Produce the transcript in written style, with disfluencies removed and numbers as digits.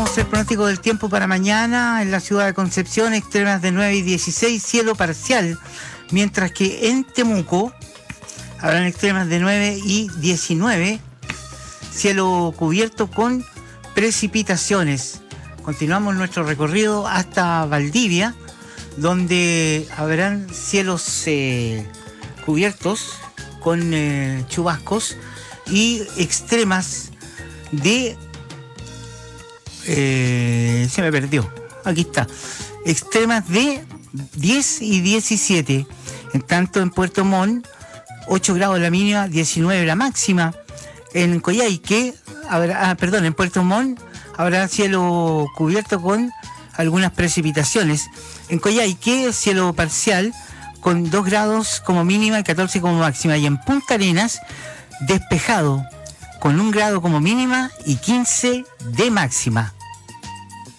Veamos el pronóstico del tiempo para mañana en la ciudad de Concepción, extremas de 9 y 16, cielo parcial, mientras que en Temuco habrán extremas de 9 y 19, cielo cubierto con precipitaciones. Continuamos nuestro recorrido hasta Valdivia, donde habrán cielos cubiertos con chubascos y extremas de... se me perdió, aquí está, extremas de 10 y 17, en tanto en Puerto Montt 8 grados la mínima, 19 la máxima. En Coyhaique habrá, en Puerto Montt habrá cielo cubierto con algunas precipitaciones. En Coyhaique cielo parcial con 2 grados como mínima y 14 como máxima, y en Punta Arenas despejado con 1 grado como mínima y 15 de máxima.